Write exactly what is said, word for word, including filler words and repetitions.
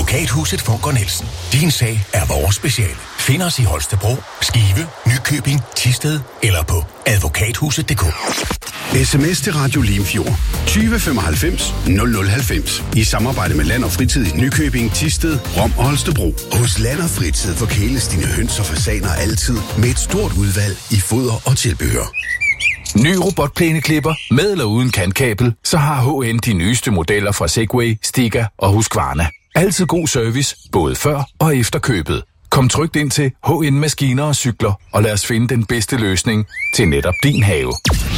Advokathuset Funker Nielsen. Din sag er vores speciale. Find os i Holstebro, Skive, Nykøbing, Thisted eller på advokathuset punktum d k. Sms til Radio Limfjord tyve femoghalvfems nul nul halvfems i samarbejde med Land og Fritid i Nykøbing, Thisted, Rom og Holstebro. Hos Land og Fritid forkæles dine høns og fasaner altid med et stort udvalg i foder og tilbehør. Ny robotplæneklipper med eller uden kantkabel, så har H N de nyeste modeller fra Segway, Stiga og Husqvarna. Altid god service, både før og efter købet. Kom trygt ind til H N Maskiner og Cykler, og lad os finde den bedste løsning til netop din have.